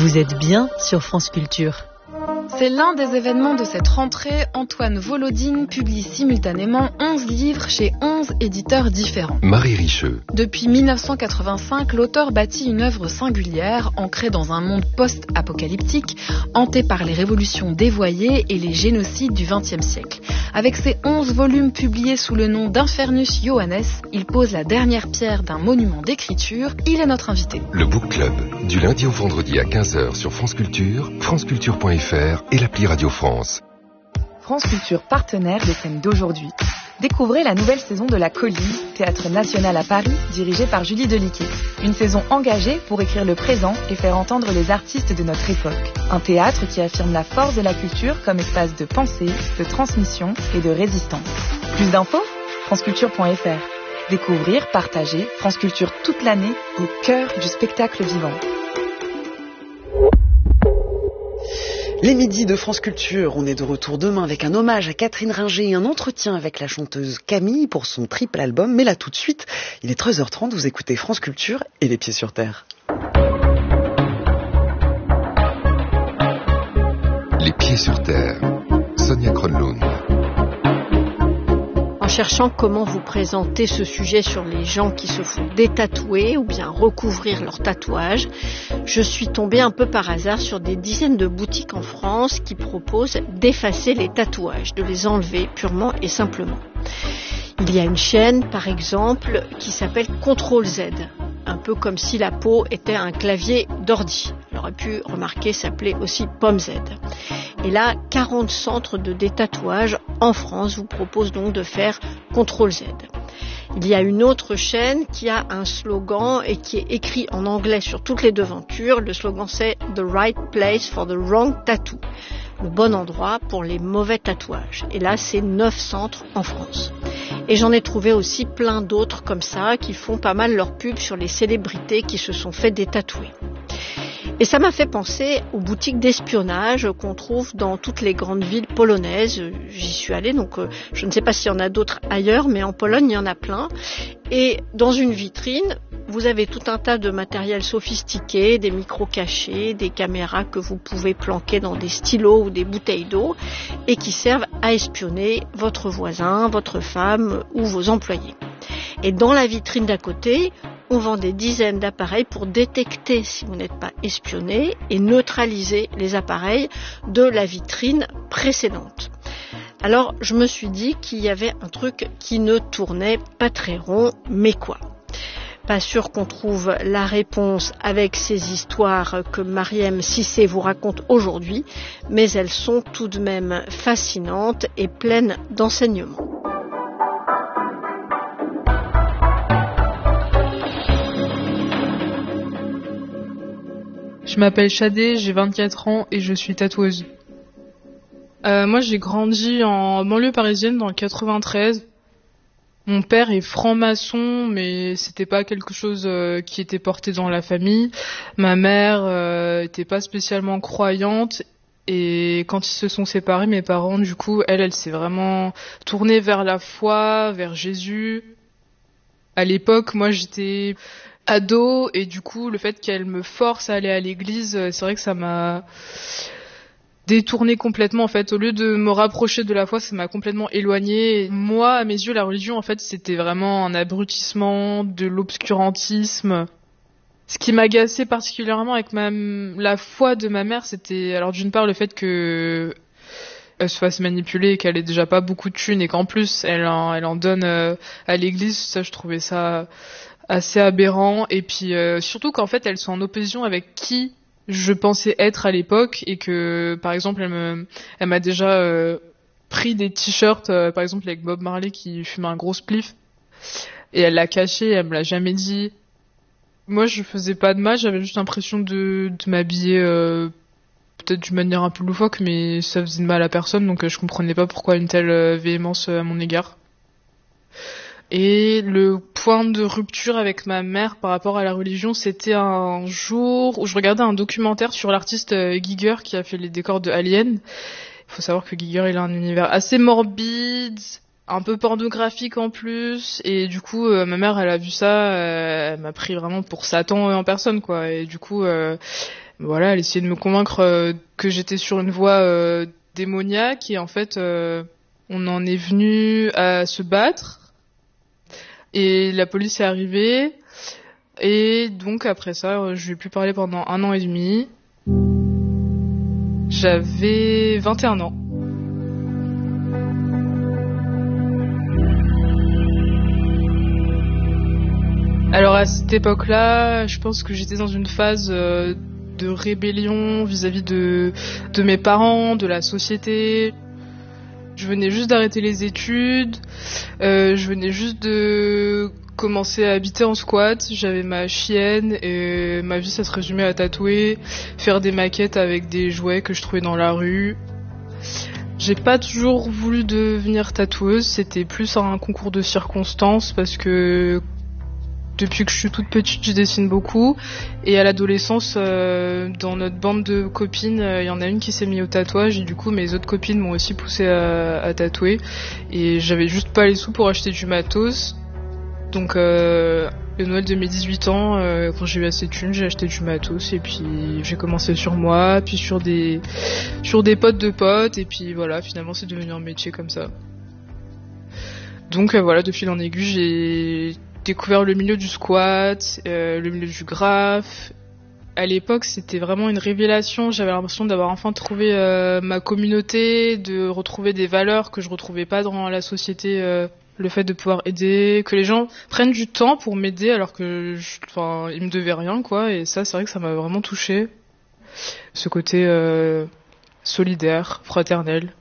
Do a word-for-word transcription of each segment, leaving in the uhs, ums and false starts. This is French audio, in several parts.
Vous êtes bien sur France Culture. C'est l'un des événements de cette rentrée. Antoine Volodine publie simultanément onze livres chez onze éditeurs différents. Marie Richeux. Depuis mille neuf cent quatre-vingt-cinq, l'auteur bâtit une œuvre singulière, ancrée dans un monde post-apocalyptique, hanté par les révolutions dévoyées et les génocides du vingtième siècle. Avec ses onze volumes publiés sous le nom d'Infernus Johannes, il pose la dernière pierre d'un monument d'écriture. Il est notre invité. Le Book Club, du lundi au vendredi à quinze heures sur France Culture, franceculture point f r et l'appli Radio France. France Culture, partenaire des thèmes d'aujourd'hui. Découvrez la nouvelle saison de La Colline, théâtre national à Paris, dirigé par Julie Deliquet. Une saison engagée pour écrire le présent et faire entendre les artistes de notre époque. Un théâtre qui affirme la force de la culture comme espace de pensée, de transmission et de résistance. Plus d'infos ? franceculture point f r. Découvrir, partager, France Culture toute l'année au cœur du spectacle vivant. Les midis de France Culture, on est de retour demain avec un hommage à Catherine Ringer et un entretien avec la chanteuse Camille pour son triple album. Mais là tout de suite, il est treize heures trente, vous écoutez France Culture et les pieds sur terre. Les pieds sur terre, Sonia Kronlund. En cherchant comment vous présenter ce sujet sur les gens qui se font détatouer ou bien recouvrir leurs tatouages, je suis tombée un peu par hasard sur des dizaines de boutiques en France qui proposent d'effacer les tatouages, de les enlever purement et simplement. Il y a une chaîne, par exemple, qui s'appelle contrôle Z, un peu comme si la peau était un clavier d'ordi. On aurait pu remarquer s'appeler aussi Pomme Z. Et là, quarante centres de détatouage en France vous proposent donc de faire contrôle Z. Il y a une autre chaîne qui a un slogan et qui est écrit en anglais sur toutes les devantures. Le slogan c'est « The right place for the wrong tattoo ». Le bon endroit pour les mauvais tatouages. Et là, c'est neuf centres en France. Et j'en ai trouvé aussi plein d'autres comme ça qui font pas mal leur pub sur les célébrités qui se sont fait détatouer. Et ça m'a fait penser aux boutiques d'espionnage qu'on trouve dans toutes les grandes villes polonaises. J'y suis allée, donc euh, je ne sais pas s'il y en a d'autres ailleurs, mais en Pologne, il y en a plein. Et dans une vitrine, vous avez tout un tas de matériel sophistiqué, des micros cachés, des caméras que vous pouvez planquer dans des stylos ou des bouteilles d'eau et qui servent à espionner votre voisin, votre femme ou vos employés. Et dans la vitrine d'à côté, on vend des dizaines d'appareils pour détecter si vous n'êtes pas espionné et neutraliser les appareils de la vitrine précédente. Alors, je me suis dit qu'il y avait un truc qui ne tournait pas très rond, mais quoi ? Pas sûr qu'on trouve la réponse avec ces histoires que Mariem Cissé vous raconte aujourd'hui, mais elles sont tout de même fascinantes et pleines d'enseignements. Je m'appelle Chadé, j'ai vingt-quatre ans et je suis tatoueuse. Euh, moi, j'ai grandi en banlieue parisienne dans le quatre-vingt-treize. Mon père est franc-maçon, mais c'était pas quelque chose euh, qui était porté dans la famille. Ma mère euh, était pas spécialement croyante. Et quand ils se sont séparés, mes parents, du coup, elle, elle s'est vraiment tournée vers la foi, vers Jésus. À l'époque, moi, j'étais ado et du coup le fait qu'elle me force à aller à l'église, c'est vrai que ça m'a détourné complètement en fait. Au lieu de me rapprocher de la foi, ça m'a complètement éloignée. Moi, à mes yeux, la religion en fait c'était vraiment un abrutissement, de l'obscurantisme. Ce qui m'agaçait particulièrement avec ma, la foi de ma mère, c'était alors d'une part le fait que elle se fasse manipuler et qu'elle ait déjà pas beaucoup de thunes et qu'en plus elle en, elle en donne euh, à l'église. Ça, je trouvais ça assez aberrant, et puis euh, surtout qu'en fait elles sont en opposition avec qui je pensais être à l'époque, et que par exemple elle me elle m'a déjà euh, pris des t-shirts euh, par exemple avec Bob Marley qui fume un gros spliff et elle l'a caché, elle me l'a jamais dit. Moi je faisais pas de mal, j'avais juste l'impression de, de m'habiller euh, peut-être d'une manière un peu loufoque, mais ça faisait de mal à personne, donc euh, je comprenais pas pourquoi une telle euh, véhémence euh, à mon égard. Et le point de rupture avec ma mère par rapport à la religion, c'était un jour où je regardais un documentaire sur l'artiste Giger qui a fait les décors de Alien. Il faut savoir que Giger, il a un univers assez morbide, un peu pornographique en plus, et du coup, euh, ma mère, elle a vu ça, euh, elle m'a pris vraiment pour Satan en personne, quoi. Et du coup, euh, Voilà, elle essayait de me convaincre euh, que j'étais sur une voie euh, démoniaque et en fait, euh, on en est venu à se battre et la police est arrivée et donc après ça, je lui ai plus parlé pendant un an et demi. J'avais vingt et un ans. Alors à cette époque-là, je pense que j'étais dans une phase euh, de rébellion vis-à-vis de, de mes parents, de la société. Je venais juste d'arrêter les études, euh, je venais juste de commencer à habiter en squat, j'avais ma chienne et ma vie ça se résumait à tatouer, faire des maquettes avec des jouets que je trouvais dans la rue. J'ai pas toujours voulu devenir tatoueuse, c'était plus un concours de circonstances parce que depuis que je suis toute petite, je dessine beaucoup. Et à l'adolescence, euh, dans notre bande de copines, il euh, y en a une qui s'est mise au tatouage. Et du coup, mes autres copines m'ont aussi poussée à, à tatouer. Et j'avais juste pas les sous pour acheter du matos. Donc, euh, le Noël de mes dix-huit ans, euh, quand j'ai eu assez de thunes, j'ai acheté du matos. Et puis, j'ai commencé sur moi, puis sur des, sur des potes de potes. Et puis voilà, finalement, c'est devenu un métier comme ça. Donc, euh, voilà, de fil en aiguille, j'ai découvert le milieu du squat, euh, le milieu du graphe. À l'époque, c'était vraiment une révélation. J'avais l'impression d'avoir enfin trouvé euh, ma communauté, de retrouver des valeurs que je retrouvais pas dans la société. Euh, le fait de pouvoir aider, que les gens prennent du temps pour m'aider alors que, enfin, ils me devaient rien, quoi. Et ça, c'est vrai que ça m'a vraiment touchée. Ce côté euh, solidaire, fraternel.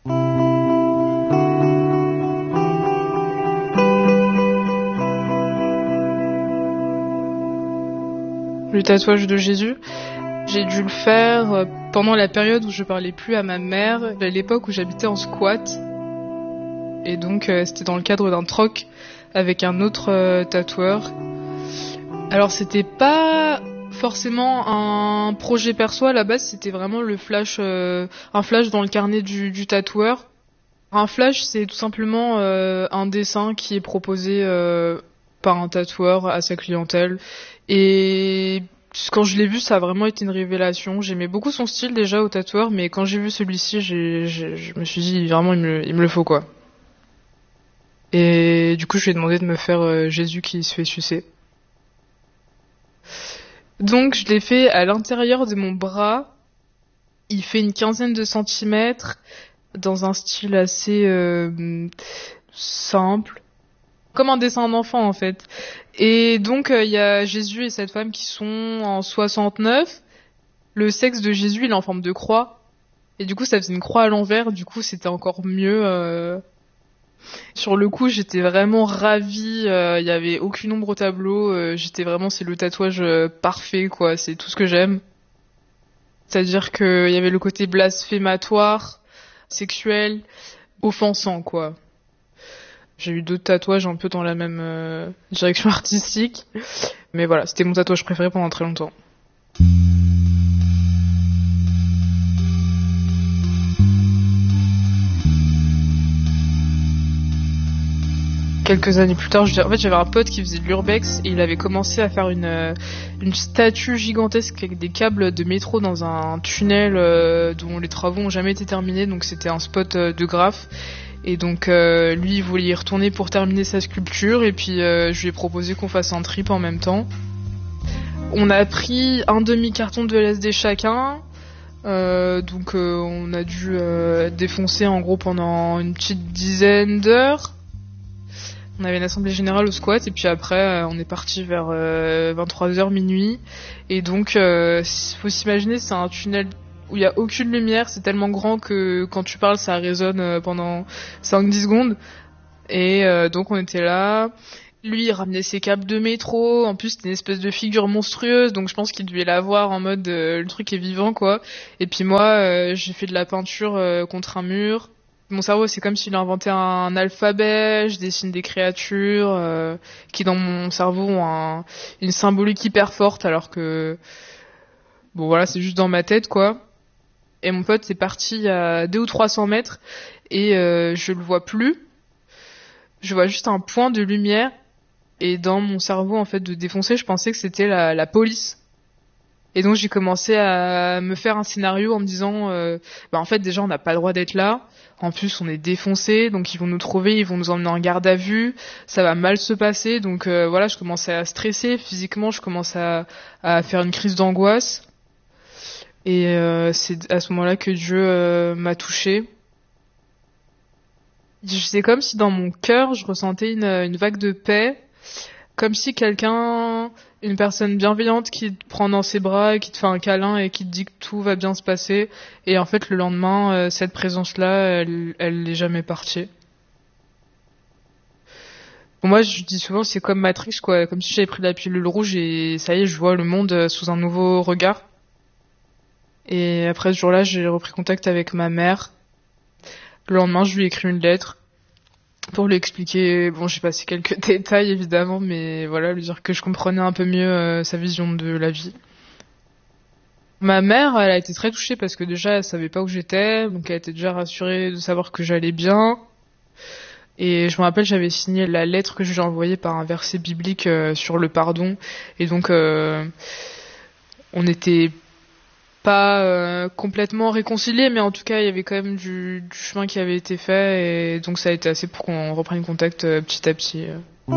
Le tatouage de Jésus, j'ai dû le faire pendant la période où je parlais plus à ma mère, à l'époque où j'habitais en squat. Et donc euh, c'était dans le cadre d'un troc avec un autre euh, tatoueur. Alors c'était pas forcément un projet perso à la base, c'était vraiment le flash, euh, un flash dans le carnet du, du tatoueur. Un flash, c'est tout simplement euh, un dessin qui est proposé euh, par un tatoueur à sa clientèle. Et quand je l'ai vu, ça a vraiment été une révélation. J'aimais beaucoup son style déjà au tatoueur, mais quand j'ai vu celui-ci, j'ai, j'ai, je me suis dit vraiment il me, il me le faut quoi. Et du coup, je lui ai demandé de me faire euh, Jésus qui se fait sucer. Donc, je l'ai fait à l'intérieur de mon bras. Il fait une quinzaine de centimètres, dans un style assez euh, simple, comme un dessin d'enfant en fait. Et donc, il euh, y a Jésus et cette femme qui sont en soixante-neuf. Le sexe de Jésus, il est en forme de croix. Et du coup, ça faisait une croix à l'envers. Du coup, c'était encore mieux. Euh... Sur le coup, j'étais vraiment ravie. Il euh, y avait aucune ombre au tableau. Euh, j'étais vraiment, c'est le tatouage euh, parfait, quoi. C'est tout ce que j'aime. C'est-à-dire qu'il y avait le côté blasphématoire, sexuel, offensant, quoi. J'ai eu d'autres tatouages un peu dans la même euh, direction artistique. Mais voilà, c'était mon tatouage préféré pendant très longtemps. Quelques années plus tard, je... en fait, j'avais un pote qui faisait de l'urbex et il avait commencé à faire une, une statue gigantesque avec des câbles de métro dans un tunnel euh, dont les travaux n'ont jamais été terminés. Donc c'était un spot euh, de graphe. Et donc euh, lui, il voulait y retourner pour terminer sa sculpture. Et puis euh, je lui ai proposé qu'on fasse un trip en même temps. On a pris un demi-carton de L S D chacun. Euh, donc euh, on a dû euh, défoncer en gros pendant une petite dizaine d'heures. On avait une assemblée générale au squat et puis après euh, on est parti vers euh, vingt-trois heures minuit et donc euh, faut s'imaginer c'est un tunnel où il y a aucune lumière, c'est tellement grand que quand tu parles ça résonne euh, pendant cinq dix secondes et euh, donc on était là. Lui il ramenait ses câbles de métro, en plus c'était une espèce de figure monstrueuse donc je pense qu'il devait la voir en mode euh, le truc est vivant quoi. Et puis moi euh, j'ai fait de la peinture euh, contre un mur. Mon cerveau, c'est comme s'il a inventé un alphabet, je dessine des créatures euh, qui, dans mon cerveau, ont un, une symbolique hyper forte, alors que, bon voilà, c'est juste dans ma tête, quoi. Et mon pote est parti à deux ou trois cents mètres, et euh, je le vois plus. Je vois juste un point de lumière, et dans mon cerveau, en fait, de défoncer, je pensais que c'était la, la police. Et donc j'ai commencé à me faire un scénario en me disant, euh, bah en fait déjà on n'a pas le droit d'être là. En plus on est défoncé, donc ils vont nous trouver, ils vont nous emmener en garde à vue. Ça va mal se passer, donc euh, voilà, je commençais à stresser physiquement, je commençais à, à faire une crise d'angoisse. Et euh, c'est à ce moment-là que Dieu euh, m'a touchée. C'est comme si dans mon cœur, je ressentais une, une vague de paix, comme si quelqu'un, une personne bienveillante qui te prend dans ses bras et qui te fait un câlin et qui te dit que tout va bien se passer. Et en fait, le lendemain, euh, cette présence-là, elle, elle n'est jamais partie. Pour moi, je dis souvent, c'est comme Matrix, quoi, comme si j'avais pris la pilule rouge et ça y est, je vois le monde sous un nouveau regard. Et après ce jour-là, j'ai repris contact avec ma mère. Le lendemain, je lui ai écrit une lettre pour lui expliquer, bon, j'ai passé quelques détails évidemment, mais voilà, lui dire que je comprenais un peu mieux euh, sa vision de la vie. Ma mère, elle a été très touchée parce que déjà, elle savait pas où j'étais, donc elle était déjà rassurée de savoir que j'allais bien. Et je me rappelle, j'avais signé la lettre que je lui ai envoyée par un verset biblique euh, sur le pardon. Et donc, euh, on était pas euh, complètement réconciliés, mais en tout cas il y avait quand même du, du chemin qui avait été fait, et donc ça a été assez pour qu'on reprenne contact euh, petit à petit.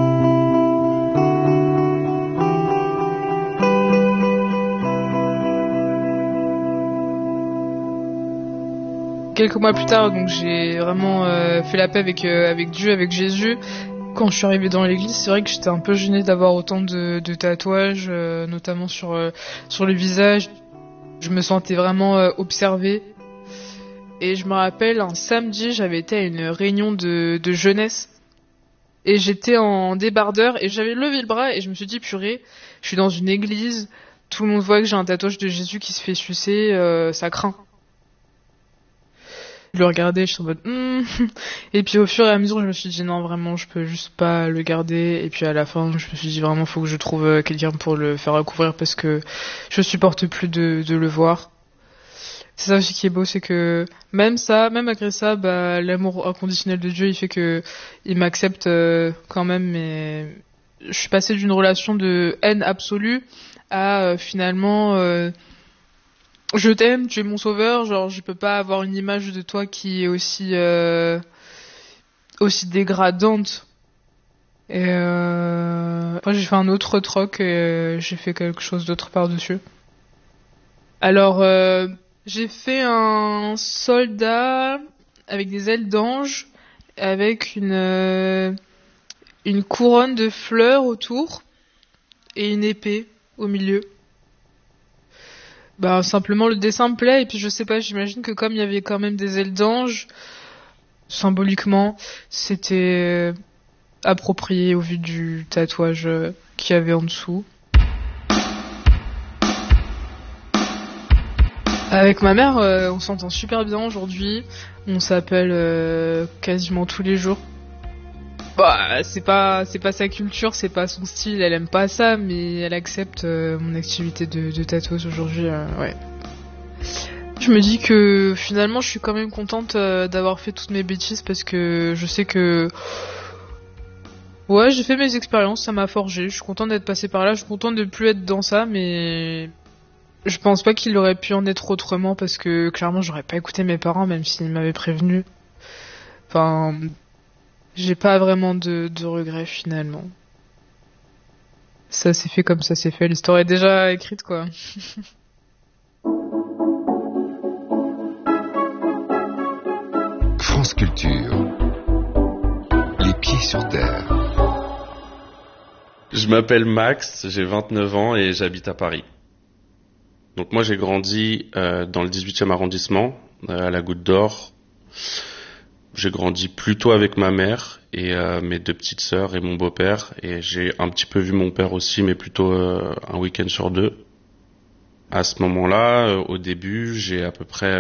Quelques mois plus tard, donc j'ai vraiment euh, fait la paix avec euh, avec Dieu, avec Jésus. Quand je suis arrivée dans l'église, c'est vrai que j'étais un peu gênée d'avoir autant de, de tatouages, euh, notamment sur euh, sur le visage. Je me sentais vraiment euh, observée. Et je me rappelle, un samedi, j'avais été à une réunion de, de jeunesse. Et j'étais en débardeur et j'avais levé le bras et je me suis dit, purée, je suis dans une église, tout le monde voit que j'ai un tatouage de Jésus qui se fait sucer, euh, ça craint. Je le regardais, je suis en mode hmm. Et puis au fur et à mesure, je me suis dit non, vraiment, je peux juste pas le garder. Et puis à la fin, je me suis dit vraiment, faut que je trouve quelqu'un pour le faire recouvrir parce que je supporte plus de, de le voir. C'est ça aussi qui est beau, c'est que même ça, même malgré ça, bah, l'amour inconditionnel de Dieu, il fait que il m'accepte euh, quand même. Mais je suis passée d'une relation de haine absolue à euh, finalement euh, je t'aime, tu es mon sauveur, genre je peux pas avoir une image de toi qui est aussi euh, aussi dégradante. Et euh, après j'ai fait un autre troc et euh, j'ai fait quelque chose d'autre par-dessus. Alors euh, j'ai fait un soldat avec des ailes d'ange, avec une euh, une couronne de fleurs autour et une épée au milieu. Bah simplement le dessin me plaît et puis je sais pas, j'imagine que comme il y avait quand même des ailes d'ange, symboliquement c'était approprié au vu du tatouage qu'il y avait en dessous. Avec ma mère, euh, on s'entend super bien aujourd'hui, on s'appelle euh, quasiment tous les jours. Bah, c'est pas, c'est pas sa culture, c'est pas son style, elle aime pas ça, mais elle accepte euh, mon activité de, de tatoueuse aujourd'hui, euh, ouais. Je me dis que finalement, je suis quand même contente euh, d'avoir fait toutes mes bêtises parce que je sais que, ouais, j'ai fait mes expériences, ça m'a forgé. Je suis contente d'être passée par là, je suis contente de plus être dans ça, mais je pense pas qu'il aurait pu en être autrement parce que clairement, j'aurais pas écouté mes parents même s'ils m'avaient prévenu. Enfin. J'ai pas vraiment de, de regrets finalement. Ça s'est fait comme ça s'est fait, l'histoire est déjà écrite quoi. France Culture. Les pieds sur terre. Je m'appelle Max, j'ai vingt-neuf ans et j'habite à Paris. Donc moi j'ai grandi euh, dans le dix-huitième arrondissement, euh, à la Goutte d'Or. J'ai grandi plutôt avec ma mère et euh, mes deux petites sœurs et mon beau-père. Et j'ai un petit peu vu mon père aussi, mais plutôt euh, un week-end sur deux. À ce moment-là, euh, au début, j'ai à peu près